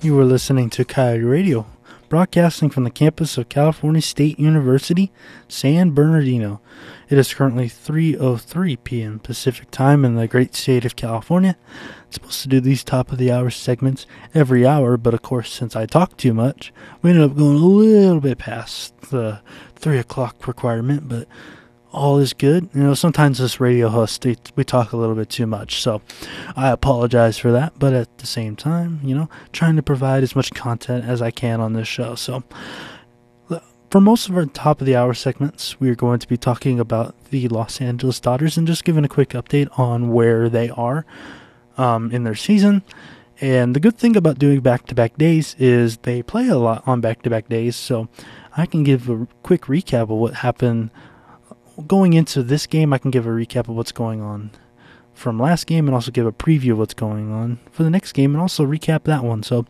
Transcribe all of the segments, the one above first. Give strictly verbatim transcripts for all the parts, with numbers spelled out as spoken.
You are listening to Coyote Radio, broadcasting from the campus of California State University, San Bernardino. It is currently three oh three p.m. Pacific Time in the great state of California. I'm supposed to do these top-of-the-hour segments every hour, but of course, since I talk too much, we ended up going a little bit past the three o'clock requirement, but all is good. You know, sometimes this radio host, they, we talk a little bit too much, so I apologize for that, but at the same time, you know, trying to provide as much content as I can on this show. So for most of our top of the hour segments, we are going to be talking about the Los Angeles Dodgers and just giving a quick update on where they are um, in their season. And the good thing about doing back-to-back days is they play a lot on back-to-back days, so I can give a quick recap of what happened going into this game. I can give a recap of what's going on from last game and also give a preview of what's going on for the next game and also recap that one. So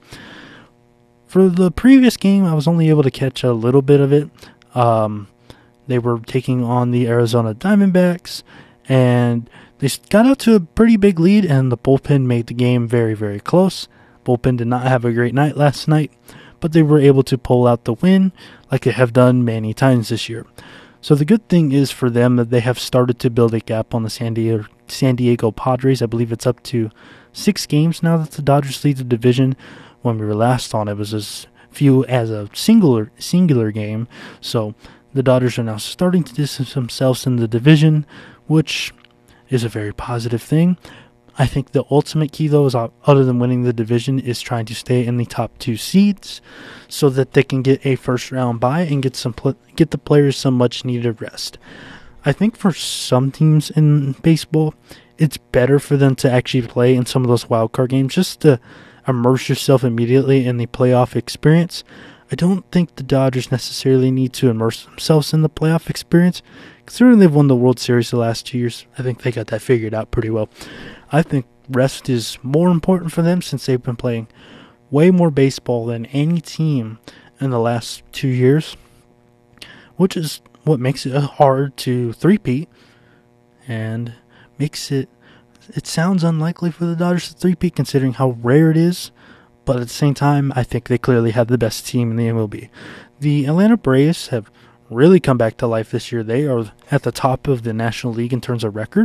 for the previous game, I was only able to catch a little bit of it. Um, they were taking on the Arizona Diamondbacks, and they got out to a pretty big lead, and the bullpen made the game very, very close. Bullpen did not have a great night last night, but they were able to pull out the win like they have done many times this year. So the good thing is for them that they have started to build a gap on the San Diego, San Diego Padres. I believe it's up to six games now that the Dodgers lead the division. When we were last on, it was as few as a singular singular game. So the Dodgers are now starting to distance themselves in the division, which is a very positive thing. I think the ultimate key, though, is other than winning the division, is trying to stay in the top two seeds so that they can get a first-round bye and get some pl- get the players some much-needed rest. I think for some teams in baseball, it's better for them to actually play in some of those wild-card games just to immerse yourself immediately in the playoff experience. I don't think the Dodgers necessarily need to immerse themselves in the playoff experience. Considering they've won the World Series the last two years, I think they got that figured out pretty well. I think rest is more important for them since they've been playing way more baseball than any team in the last two years, which is what makes it hard to three-peat and makes it, it sounds unlikely for the Dodgers to three-peat considering how rare it is, but at the same time, I think they clearly have the best team in the M L B. The Atlanta Braves have really come back to life this year. They are at the top of the National League in terms of record,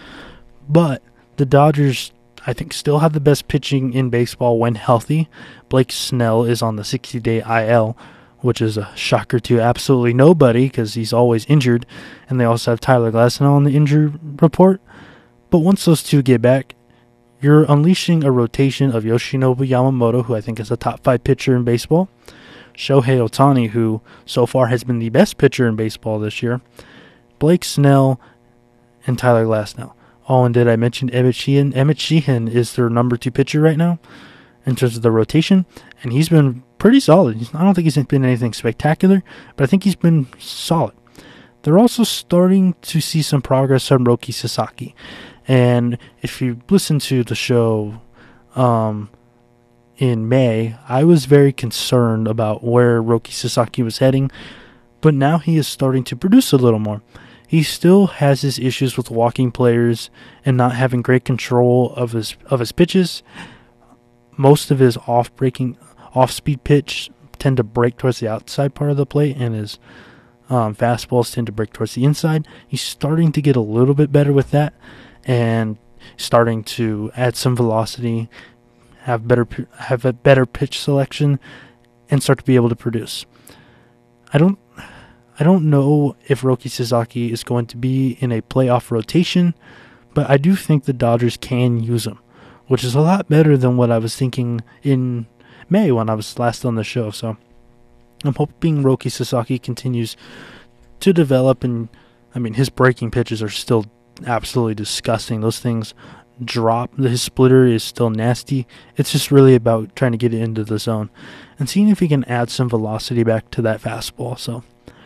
but the Dodgers, I think, still have the best pitching in baseball when healthy. Blake Snell is on the sixty-day I L, which is a shocker to absolutely nobody because he's always injured. And they also have Tyler Glasnow on the injury report. But once those two get back, you're unleashing a rotation of Yoshinobu Yamamoto, who I think is a top five pitcher in baseball. Shohei Ohtani, who so far has been the best pitcher in baseball this year. Blake Snell and Tyler Glasnow. Oh, and did I mention Emmett Sheehan? Emmett Sheehan is their number two pitcher right now in terms of the rotation, and he's been pretty solid. I don't think he's been anything spectacular, but I think he's been solid. They're also starting to see some progress on Roki Sasaki, and if you listen to the show um, in May, I was very concerned about where Roki Sasaki was heading, but now he is starting to produce a little more. He still has his issues with walking players and not having great control of his of his pitches. Most of his off-breaking, off-speed pitch tend to break towards the outside part of the plate, and his um, fastballs tend to break towards the inside. He's starting to get a little bit better with that, and starting to add some velocity, have better have a better pitch selection, and start to be able to produce. I don't. I don't know if Roki Sasaki is going to be in a playoff rotation, but I do think the Dodgers can use him, which is a lot better than what I was thinking in May when I was last on the show. So I'm hoping Roki Sasaki continues to develop, and I mean, his breaking pitches are still absolutely disgusting. Those things drop. His splitter is still nasty. It's just really about trying to get it into the zone and seeing if he can add some velocity back to that fastball. So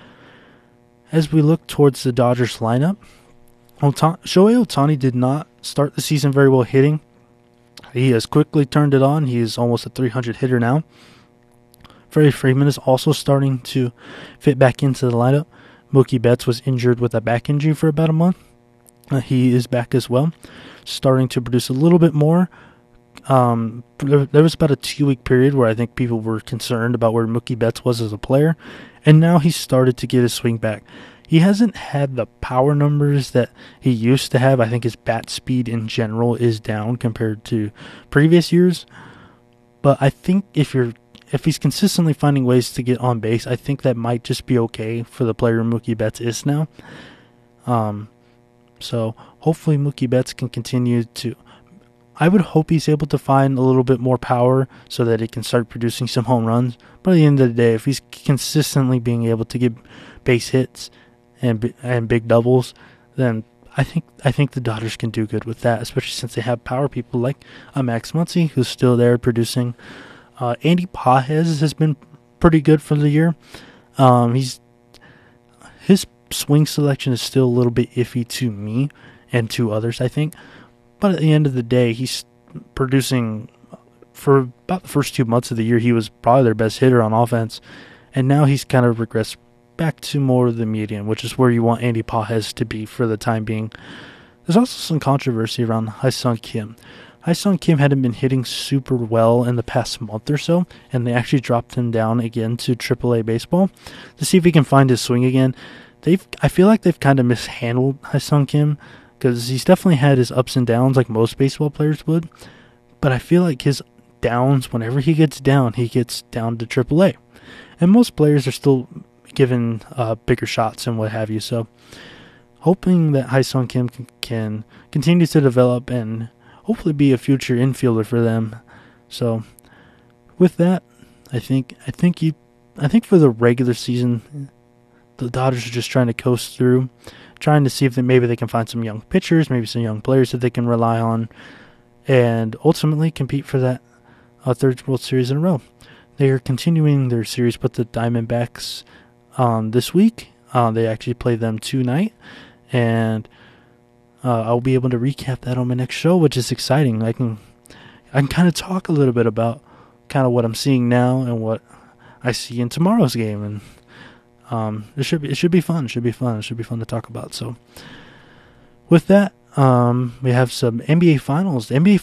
as we look towards the Dodgers lineup, Ota- Shohei Ohtani did not start the season very well hitting. He has quickly turned it on. He is almost a three hundred hitter now. Freddie Freeman is also starting to fit back into the lineup. Mookie Betts was injured with a back injury for about a month. Uh, he is back as well, starting to produce a little bit more. um, there was about a two-week period where I think people were concerned about where Mookie Betts was as a player, and now he's started to get his swing back. He hasn't had the power numbers that he used to have. I think his bat speed in general is down compared to previous years. But I think if you're if he's consistently finding ways to get on base, I think that might just be okay for the player Mookie Betts is now. Um, so hopefully Mookie Betts can continue to. I would hope he's able to find a little bit more power so that he can start producing some home runs. But at the end of the day, if he's consistently being able to get base hits and and big doubles, then I think I think the Dodgers can do good with that, especially since they have power people like uh, Max Muncy, who's still there producing. Uh, Andy Pages has been pretty good for the year. Um, he's his swing selection is still a little bit iffy to me and to others, I think. But at the end of the day, he's producing. For about the first two months of the year, he was probably their best hitter on offense, and now he's kind of regressed back to more of the median, which is where you want Andy Pages to be for the time being. There's also some controversy around Ha-Seong Kim. Ha-Seong Kim hadn't been hitting super well in the past month or so, and they actually dropped him down again to triple A baseball to see if he can find his swing again. They've, I feel like they've kind of mishandled Ha-Seong Kim because he's definitely had his ups and downs like most baseball players would, but I feel like his downs, whenever he gets down, he gets down to triple A. And most players are still given uh, bigger shots and what have you, so hoping that Ha-Seong Kim can, can continue to develop and hopefully be a future infielder for them. So with that, I think I think you I think for the regular season, the Dodgers are just trying to coast through, trying to see if they, maybe they can find some young pitchers, maybe some young players that they can rely on, and ultimately compete for that uh, third World Series in a row. They are continuing their series with the Diamondbacks um, this week. Uh, they actually play them tonight, and Uh, I'll be able to recap that on my next show, which is exciting. I can I can kind of talk a little bit about kind of what I'm seeing now and what I see in tomorrow's game, and um, it should be it should be fun. It should be fun. It should be fun to talk about. So, with that, um, we have some N B A Finals. The N B A